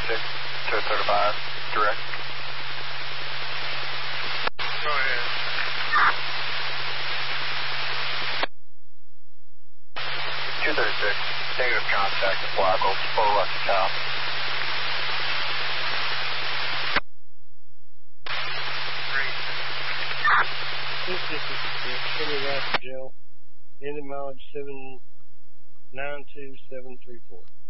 235, direct. Go ahead. 236, negative contact with Blackwell, full left to top. This is 56, Rapid Gel, ending mileage 792734.